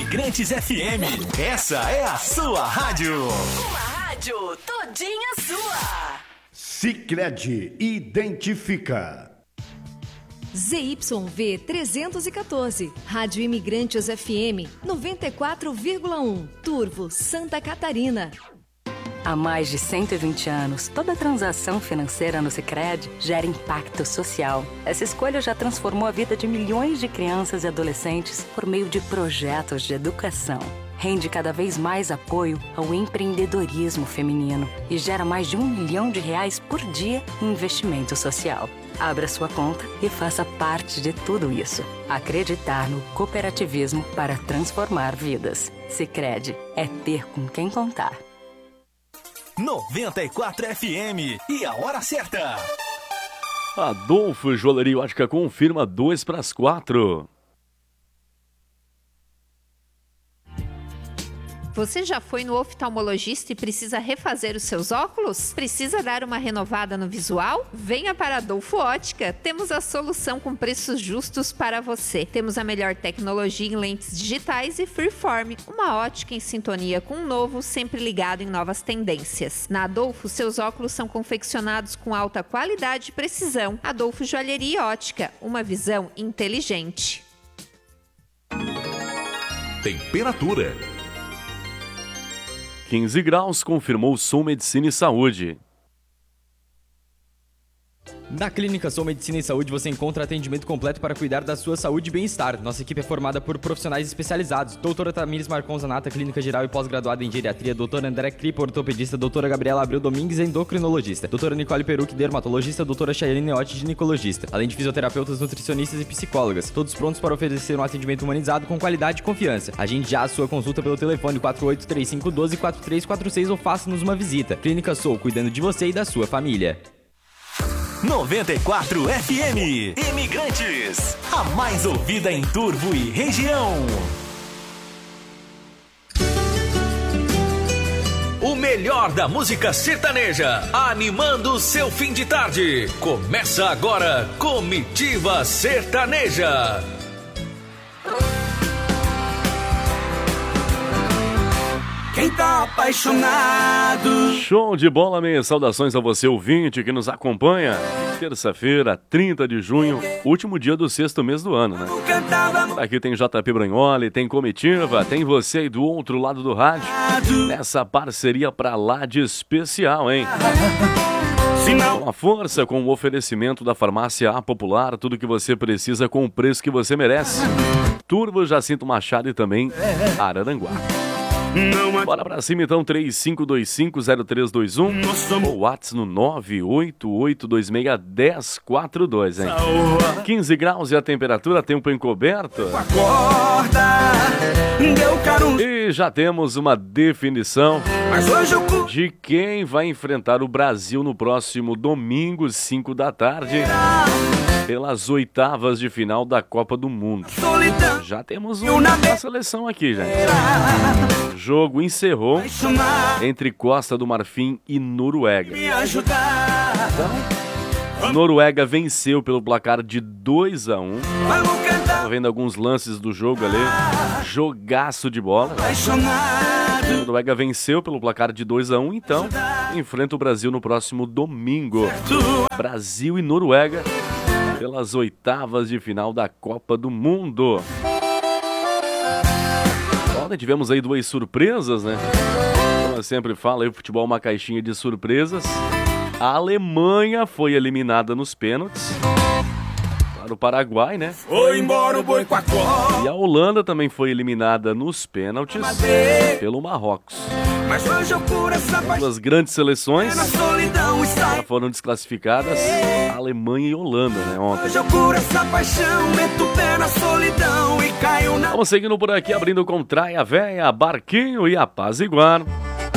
Imigrantes FM. Essa é a sua rádio. Uma rádio todinha sua. Sicredi identifica. ZYV 314, Rádio Imigrantes FM 94,1, Turvo, Santa Catarina. Há mais de 120 anos, toda transação financeira no Sicredi gera impacto social. Essa escolha já transformou a vida de milhões de crianças e adolescentes por meio de projetos de educação. Rende cada vez mais apoio ao empreendedorismo feminino e gera mais de R$1 milhão por dia em investimento social. Abra sua conta e faça parte de tudo isso. Acreditar no cooperativismo para transformar vidas. Sicredi é ter com quem contar. 94 FM e a hora certa. Adolfo Joalheria Ótica confirma 3:4. Você já foi no oftalmologista e precisa refazer os seus óculos? Precisa dar uma renovada no visual? Venha para Adolfo Ótica. Temos a solução com preços justos para você. Temos a melhor tecnologia em lentes digitais e Freeform, uma ótica em sintonia com o novo, sempre ligado em novas tendências. Na Adolfo, seus óculos são confeccionados com alta qualidade e precisão. Adolfo Joalheria Ótica, uma visão inteligente. Temperatura. 15 graus, confirmou Sul Medicina e Saúde. Na Clínica Sou Medicina e Saúde você encontra atendimento completo para cuidar da sua saúde e bem-estar. Nossa equipe é formada por profissionais especializados. Doutora Tamires Marcon Zanata, clínica geral e pós-graduada em geriatria. Doutora André Cripo, ortopedista. Doutora Gabriela Abreu Domingues, endocrinologista. Doutora Nicole Peruc, dermatologista. Doutora Chayane Neotti, ginecologista. Além de fisioterapeutas, nutricionistas e psicólogas. Todos prontos para oferecer um atendimento humanizado com qualidade e confiança. Agende já a sua consulta pelo telefone 4835124346 ou faça-nos uma visita. Clínica Sou, cuidando de você e da sua família. 94 FM. Imigrantes, a mais ouvida em Turvo e região. O melhor da música sertaneja, animando o seu fim de tarde. Começa agora, Comitiva Sertaneja. Quem tá apaixonado. Show de bola, minhas saudações a você, ouvinte, que nos acompanha. Terça-feira, 30 de junho, último dia do sexto mês do ano, né? Aqui tem JP Bragnoli, tem Comitiva, tem você aí do outro lado do rádio. Nessa parceria pra lá de especial, hein? Com a força, com o oferecimento da Farmácia A Popular, tudo que você precisa com o preço que você merece. Turvo, Jacinto Machado e também Araranguá. Bora pra cima então, 35250321 ou WhatsApp no 988261042, hein? 15 graus e a temperatura, tempo encoberto. E já temos uma definição de quem vai enfrentar o Brasil no próximo domingo, 5 da tarde, pelas oitavas de final da Copa do Mundo. Já temos uma seleção aqui, gente. O jogo encerrou entre Costa do Marfim e Noruega. Então, Noruega venceu pelo placar de 2-1. Tô vendo alguns lances do jogo ali. Jogaço de bola. Noruega venceu pelo placar de 2-1, então enfrenta o Brasil no próximo domingo. Brasil e Noruega pelas oitavas de final da Copa do Mundo. Ontem tivemos aí duas surpresas, né? Como eu sempre falo, aí o futebol é uma caixinha de surpresas. A Alemanha foi eliminada nos pênaltis para o Paraguai, né? Foi embora o boi com a corda. E a Holanda também foi eliminada nos pênaltis pelo Marrocos. Mas hoje eu curo essa paixão. Duas grandes seleções já foram desclassificadas, Alemanha e Holanda, né, ontem. Hoje eu curo essa paixão, meto o pé na solidão e caio na... Vamos seguindo por aqui, abrindo com Traia Véia, Barquinho e Apaziguar.